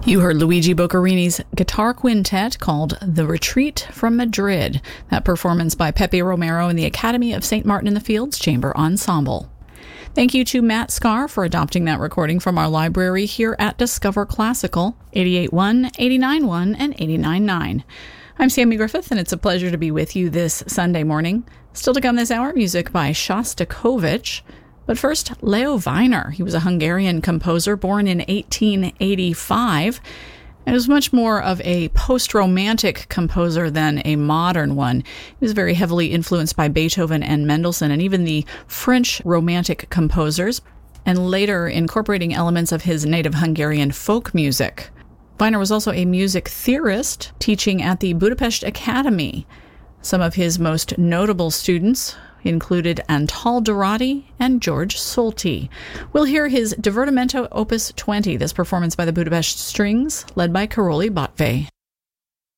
You heard Luigi Boccarini's guitar quintet called The Retreat from Madrid, that performance by Pepe Romero and the Academy of St. Martin in the Fields Chamber Ensemble. Thank you to Matt Scar for adopting that recording from our library here at Discover Classical, 88.1, 89.1, and 89.9. I'm Sammy Griffith, and it's a pleasure to be with you this Sunday morning. Still to come this hour, music by Shostakovich. But first, Leo Weiner. He was a Hungarian composer born in 1885 and was much more of a post-romantic composer than a modern one. He was very heavily influenced by Beethoven and Mendelssohn and even the French romantic composers, and later incorporating elements of his native Hungarian folk music. Weiner was also a music theorist, teaching at the Budapest Academy. Some of his most notable students included Antal Dorati and George Solti. We'll hear his Divertimento Opus 20, this performance by the Budapest Strings, led by Karoli Botve.